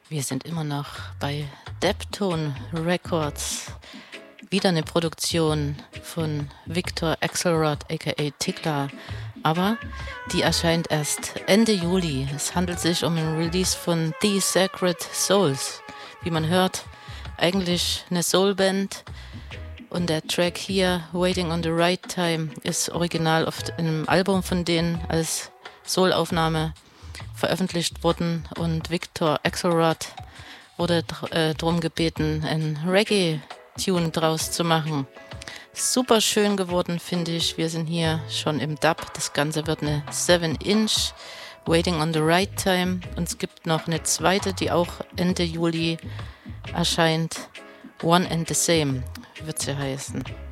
Wir sind immer noch bei Deptone Records. Wieder eine Produktion von Victor Axelrod aka Tickler, aber die erscheint erst Ende Juli. Es handelt sich um ein Release von The Sacred Souls. Wie man hört, eigentlich eine Soulband. Und der Track hier, Waiting on the Right Time, ist original auf einem Album von denen als Soul-Aufnahme veröffentlicht worden. Und Victor Axelrod wurde darum gebeten, ein Reggae-Tune draus zu machen. Super schön geworden, finde ich. Wir sind hier schon im Dub. Das Ganze wird eine 7-Inch, Waiting on the Right Time. Und es gibt noch eine zweite, die auch Ende Juli erscheint. One and the Same wird sie heißen.